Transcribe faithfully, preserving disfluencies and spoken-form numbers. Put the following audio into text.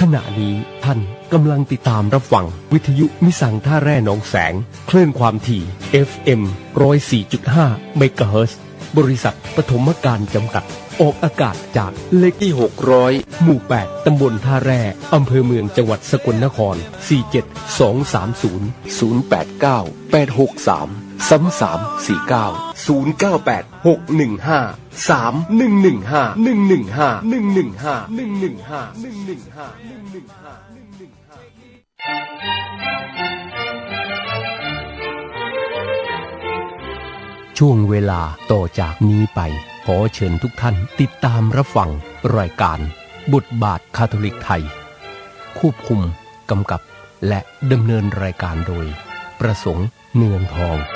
ณะนี้ท่านกำลังติดตามรับฟังวิทยุมิสังท่าแร่หนองแสงคลื่นความถี่ เอฟ เอ็ม หนึ่งศูนย์สี่จุดห้า เมกะเฮิรตซ์บริษัทปฐมการจำกัดออกอากาศจากเลขที่หกร้อยหมู่แปดตำบลท่าแร่อำเภอเมืองจังหวัดสกลนครสี่เจ็ดสองสามศูนย์ ศูนย์แปดเก้า แปดหกสาม สามสามสี่เก้า ศูนย์เก้าแปด หกหนึ่งห้า สามหนึ่งหนึ่งห้า หนึ่งหนึ่งห้า หนึ่งหนึ่งห้า หนึ่งหนึ่งห้า หนึ่งหนึ่งห้า หนึ่งหนึ่งห้า หนึ่งหนึ่งห้าช่วงเวลาต่อจากนี้ไปขอเชิญทุกท่านติดตามรับฟังรายการบทบาทคาทอลิกไทยควบคุมกำกับและดำเนินรายการโดยประสงค์เนืองทอง